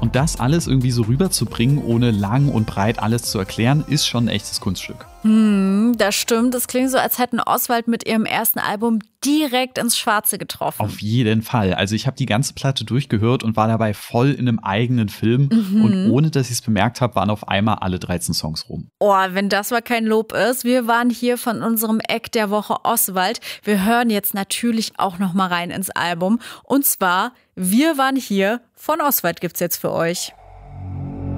Und das alles irgendwie so rüberzubringen, ohne lang und breit alles zu erklären, ist schon ein echtes Kunststück. Das stimmt. Das klingt so, als hätten Oswald mit ihrem ersten Album direkt ins Schwarze getroffen. Auf jeden Fall. Also ich habe die ganze Platte durchgehört und war dabei voll in einem eigenen Film. Und ohne, dass ich es bemerkt habe, waren auf einmal alle 13 Songs rum. Oh, wenn das mal kein Lob ist. Wir waren hier von unserem Eck der Woche Oswald. Wir hören jetzt natürlich auch noch mal rein ins Album. Und zwar, wir waren hier von Oswald gibt's jetzt für euch.